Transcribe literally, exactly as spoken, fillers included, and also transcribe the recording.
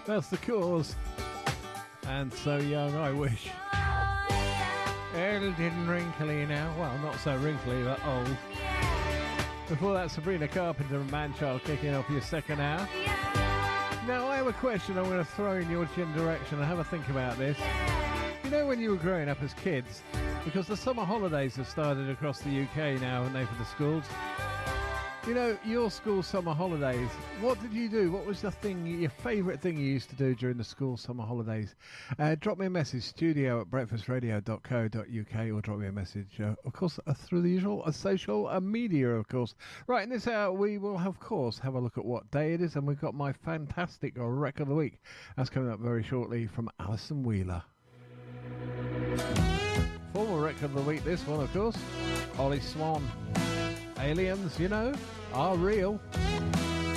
That's The Cause. And So Young, I Wish. Old and wrinkly now. Well, not so wrinkly, but old. Before that, Sabrina Carpenter and Manchild kicking off your second hour. Now, I have a question I'm going to throw in your direction and have a think about this. You know, when you were growing up as kids, because the summer holidays have started across the U K now, haven't they, for the schools? You know, your school summer holidays, what did you do? What was the thing, your favourite thing you used to do during the school summer holidays? Uh, drop me a message, studio at breakfast radio dot co dot uk, or drop me a message, uh, of course, uh, through the usual uh, social uh, media, of course. Right, in this hour, we will, of course, have a look at what day it is, and we've got my fantastic record of the week. That's coming up very shortly from Alison Wheeler. Former record of the week, this one, of course. Ollie Swan. Aliens, you know, are real.